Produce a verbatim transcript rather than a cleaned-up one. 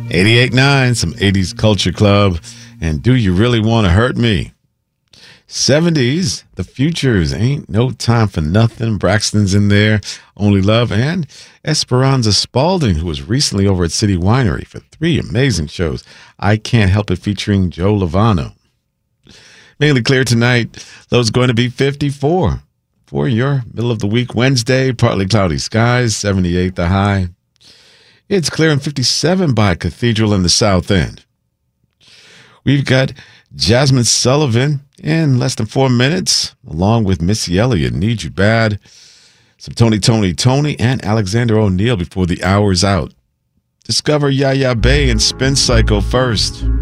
eighty-eight point nine, some eighties Culture Club, and Do You Really Want to Hurt Me? seventies, The Futures, Ain't No Time for Nothing. Braxton's in there, Only Love, and Esperanza Spalding, who was recently over at City Winery for three amazing shows. I Can't Help It featuring Joe Lovano. Mainly clear tonight, lows going to be fifty-four. For your middle of the week Wednesday, partly cloudy skies, seventy-eight the high. It's clear and fifty-seven by Cathedral in the South End. We've got Jasmine Sullivan in less than four minutes, along with Missy Elliott, Need You Bad, some Tony, Tony, Tony, and Alexander O'Neal before the hour's out. Discover Yaya Bay and Spin Cycle first.